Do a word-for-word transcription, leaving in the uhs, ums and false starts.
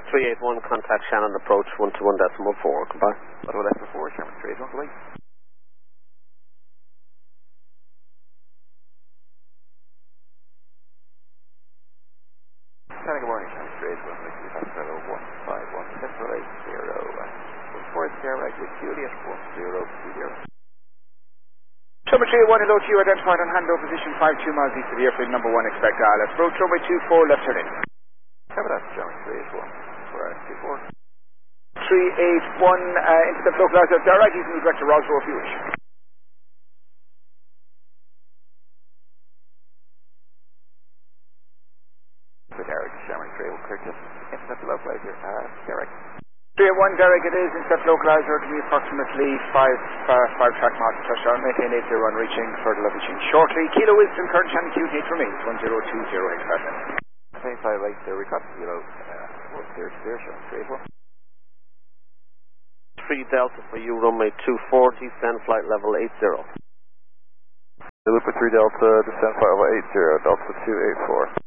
three eight one, contact Shannon, approach one two one decimal four. Goodbye. Ottawa decimal four, Sherman three eight one, goodbye. Shannon, good morning, Sherman three eight one, one five one, Central eight zero, one four zero, exit Juliet one zero two zero. Runway three one, hello to you, identified on handover position five two miles east of the airfield, number one, expect I L S. Approach runway two four, left turn in. Cover that, Sherman three eight one, for uh, two four. three eight one, uh, intercept localizer, direct, you can move direct to Roswell if you wish. For Derek, Sherman three eight one, clear just intercept localizer, uh, Derek. three eight one, Derek, it is, intercept localizer, to be approximately five, uh, five track miles to touchdown, maintain eight zero one, reaching further level change shortly. Kilo Winston, current Shannon Q eight remains, one zero two zero eight five. twenty-five eight zero, we got Kilo, uh, one zero zero, Sherman three eight one. three Delta for you, runway two forty, send flight level eight zero. Loop for three Delta, descend flight level eight zero, Delta two eight four.